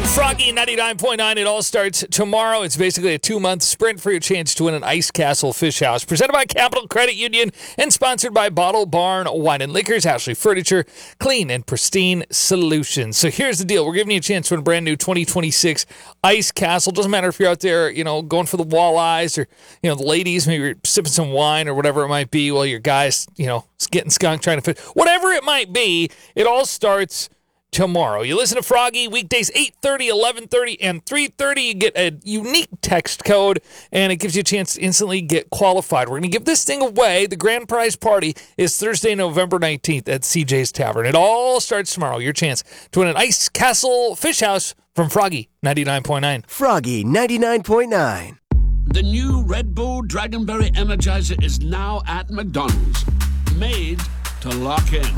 Froggy 99.9. It all starts tomorrow. It's basically a 2-month sprint for your chance to win an Ice Castle Fish House. Presented by Capital Credit Union and sponsored by Bottle Barn Wine and Liquors, Ashley Furniture, clean and pristine solutions. So here's the deal. We're giving you a chance to win a brand new 2026 Ice Castle. Doesn't matter if you're out there, going for the walleyes or, the ladies, maybe you're sipping some wine or whatever it might be while your guys, getting skunked trying to fish. Whatever it might be, it all starts tomorrow. You listen to Froggy weekdays 8:30, 11:30, and 3:30. You get a unique text code, and it gives you a chance to instantly get qualified. We're going to give this thing away. The grand prize party is Thursday, November 19th at CJ's Tavern. It all starts tomorrow. Your chance to win an Ice Castle Fish House from Froggy 99.9. Froggy 99.9. The new Red Bull Dragonberry Energizer is now at McDonald's. Made to lock in.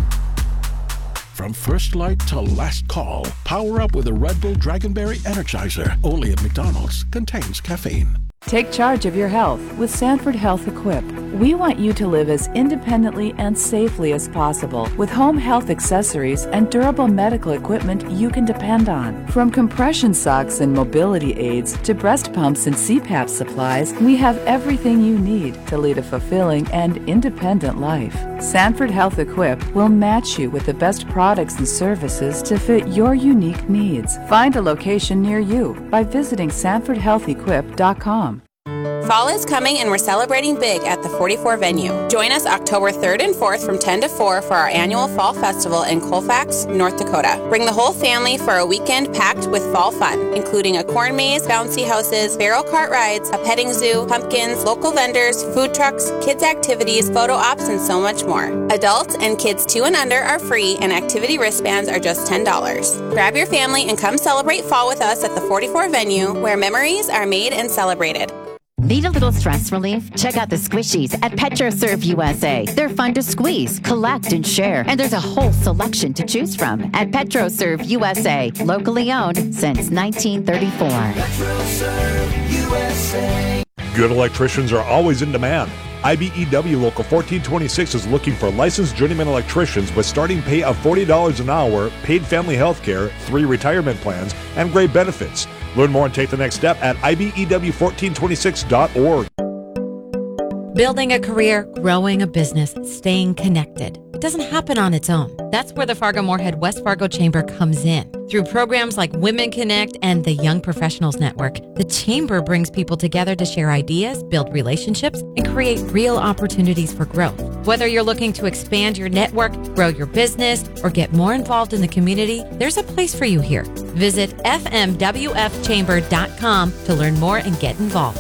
From first light to last call, power up with a Red Bull Dragonberry Energizer. Only at McDonald's. Contains caffeine. Take charge of your health with Sanford Health Equip. We want you to live as independently and safely as possible with home health accessories and durable medical equipment you can depend on. From compression socks and mobility aids to breast pumps and CPAP supplies, we have everything you need to lead a fulfilling and independent life. Sanford Health Equip will match you with the best products and services to fit your unique needs. Find a location near you by visiting SanfordHealthEquip.com. Fall is coming and we're celebrating big at the 44 venue. Join us October 3rd and 4th from 10 to 4 for our annual Fall Festival in Colfax, North Dakota. Bring the whole family for a weekend packed with fall fun, including a corn maze, bouncy houses, barrel cart rides, a petting zoo, pumpkins, local vendors, food trucks, kids activities, photo ops, and so much more. Adults and kids 2 and under are free and activity wristbands are just $10. Grab your family and come celebrate fall with us at the 44 venue where memories are made and celebrated. Need a little stress relief? Check out the Squishies at PetroServe USA. They're fun to squeeze, collect, and share. And there's a whole selection to choose from at PetroServe USA. Locally owned since 1934. PetroServe USA. Good electricians are always in demand. IBEW Local 1426 is looking for licensed journeyman electricians with starting pay of $40 an hour, paid family health care, 3 retirement plans, and great benefits. Learn more and take the next step at IBEW1426.org. Building a career, growing a business, staying connected. It doesn't happen on its own. That's where the Fargo-Moorhead West Fargo Chamber comes in. Through programs like Women Connect and the Young Professionals Network, the Chamber brings people together to share ideas, build relationships, and create real opportunities for growth. Whether you're looking to expand your network, grow your business, or get more involved in the community, there's a place for you here. Visit fmwfchamber.com to learn more and get involved.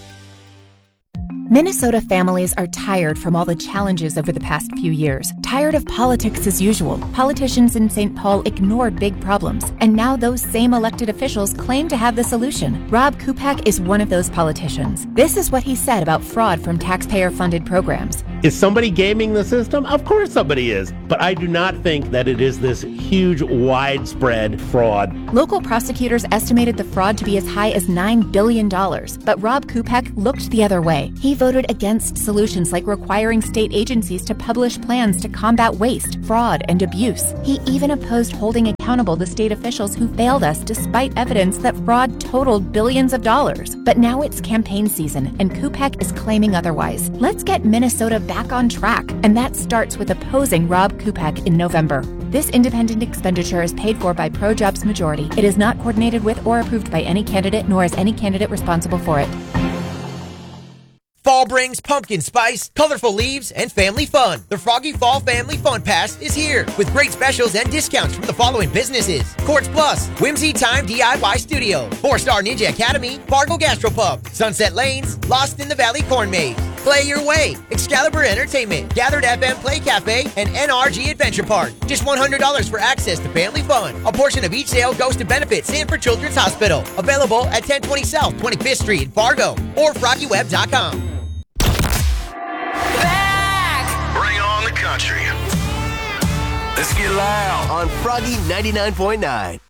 Minnesota families are tired from all the challenges over the past few years. Tired of politics as usual. Politicians in St. Paul ignored big problems, and now those same elected officials claim to have the solution. Rob Kupak is one of those politicians. This is what he said about fraud from taxpayer-funded programs. Is somebody gaming the system? Of course somebody is. But I do not think that it is this huge, widespread fraud. Local prosecutors estimated the fraud to be as high as $9 billion, but Rob Kupak looked the other way. He voted against solutions like requiring state agencies to publish plans to combat waste, fraud, and abuse. He even opposed holding accountable the state officials who failed us despite evidence that fraud totaled billions of dollars. But now it's campaign season, and Kupak is claiming otherwise. Let's get Minnesota back on track, and that starts with opposing Rob Kupak in November. This independent expenditure is paid for by ProJobs Majority. It is not coordinated with or approved by any candidate, nor is any candidate responsible for it. Fall brings pumpkin spice, colorful leaves, and family fun. The Froggy Fall Family Fun Pass is here with great specials and discounts from the following businesses: Quartz Plus, Whimsy Time DIY Studio, 4-Star Ninja Academy, Fargo Gastropub, Sunset Lanes, Lost in the Valley Corn Maze, Play Your Way, Excalibur Entertainment, Gathered FM Play Cafe, and NRG Adventure Park. Just $100 for access to family fun. A portion of each sale goes to benefit Sanford Children's Hospital. Available at 1020 South 25th Street in Fargo or FroggyWeb.com. Bring on the country. Let's get loud on Froggy 99.9.